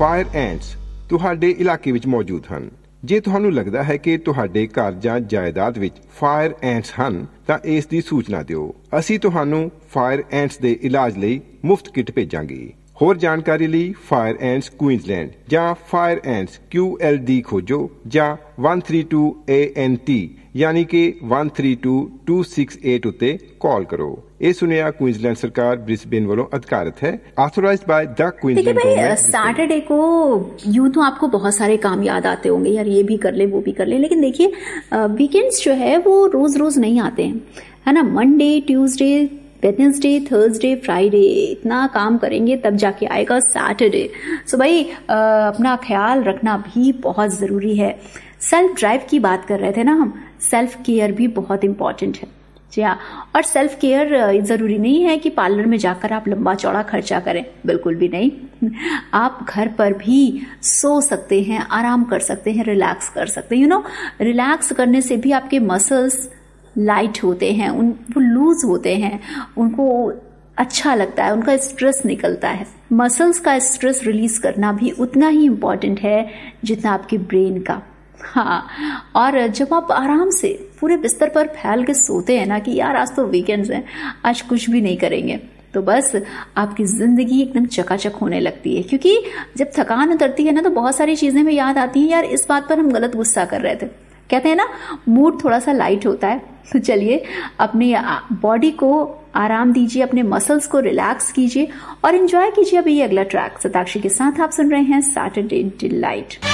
Fire ਐਂਟਸ ਤੁਹਾਡੇ ਇਲਾਕੇ ਵਿੱਚ ਮੌਜੂਦ ਹਨ। ਜੇ ਤੁਹਾਨੂੰ ਲੱਗਦਾ ਹੈ ਕਿ ਤੁਹਾਡੇ ਘਰ ਜਾਂ ਜਾਇਦਾਦ ਵਿੱਚ ਫਾਇਰ ਐਂਟਸ ਹਨ ਤਾਂ ਇਸ ਦੀ ਸੂਚਨਾ ਦਿਓ। ਅਸੀਂ ਤੁਹਾਨੂੰ ਫਾਇਰ ਐਂਟਸ ਦੇ ਇਲਾਜ ਲਈ ਮੁਫਤ ਕਿੱਟ ਭੇਜਾਂਗੇ। ਹੋਰ ਜਾਣਕਾਰੀ ਲਈ ਫਾਇਰ ਐਂਟਸ ਕੁਈਨਜ਼ਲੈਂਡ ਜਾਂ ਫਾਇਰ ਐਂਟਸ QLD ਖੋਜੋ ਜਾਂ 132 ANT ਯਾਨੀ ਕਿ 132268 ਉੱਤੇ ਕਾਲ ਕਰੋ। ਇਹ ਸੁਨੇਹਾ क्वींसलैंड सरकार ब्रिस्बेन वालों अधिकारित है, authorised by the Queensland government. Saturday को यूं तो आपको बहुत सारे काम याद आते होंगे, यार ये भी कर ले वो भी कर ले, लेकिन देखिए वीकेंड्स जो है वो रोज रोज नहीं आते हैं, है ना। Monday, Tuesday, Wednesday, Thursday, Friday इतना काम करेंगे तब जाके आएगा सैटरडे। सो भाई अपना ख्याल रखना भी बहुत जरूरी है। सेल्फ ड्राइव की बात कर रहे थे ना हम, सेल्फ केयर भी बहुत इंपॉर्टेंट है। जी हाँ, और सेल्फ केयर जरूरी नहीं है कि पार्लर में जाकर आप लंबा चौड़ा खर्चा करें, बिल्कुल भी नहीं। आप घर पर भी सो सकते हैं, आराम कर सकते हैं, रिलैक्स कर सकते हैं। रिलैक्स करने से भी आपके मसल्स लाइट होते हैं, वो लूज होते हैं, उनको अच्छा लगता है, उनका स्ट्रेस निकलता है। मसल्स का स्ट्रेस रिलीज करना भी उतना ही इम्पोर्टेंट है जितना आपके ब्रेन का। हाँ, और जब आप आराम से पूरे बिस्तर पर फैल के सोते हैं ना कि यार आज तो वीकेंड्स हैं, आज कुछ भी नहीं करेंगे, तो बस आपकी जिंदगी एकदम चकाचक होने लगती है। क्योंकि जब थकान उतरती है ना तो बहुत सारी चीजें हमें याद आती हैं, यार इस बात पर हम गलत गुस्सा कर रहे थे। कहते हैं ना मूड थोड़ा सा लाइट होता है। तो चलिए अपनी बॉडी को आराम दीजिए, अपने मसल्स को रिलैक्स कीजिए और एंजॉय कीजिए। अभी ये अगला ट्रैक सताक्षी के साथ आप सुन रहे हैं सैटरडे डिलाइट।